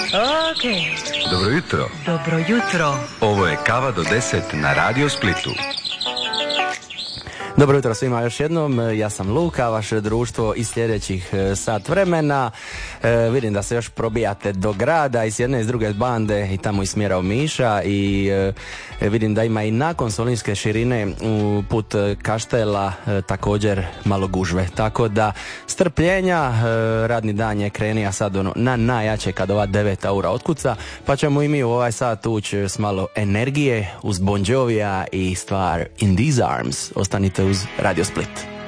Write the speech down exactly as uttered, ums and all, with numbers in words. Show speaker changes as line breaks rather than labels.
Ok.
Dobro jutro.
Dobro jutro.
Ovo je Kava do deset na Radio Splitu.
Dobro jutro svima još jednom, ja sam Luka, vaše društvo iz sljedećih sat vremena. E, vidim da se još probijate do grada i s jedne i s druge bande i tamo iz smjera Omiša i e, vidim da ima i nakon Solinske širine u put Kaštela e, također malo gužve. Tako da strpljenja, e, radni dan je krenija sad ono, na najjače kad ova deveta ura otkuca, pa ćemo i mi u ovaj sat ući s malo energije uz Bon Jovija i stvar In These Arms. Ostanite uz Radio Split.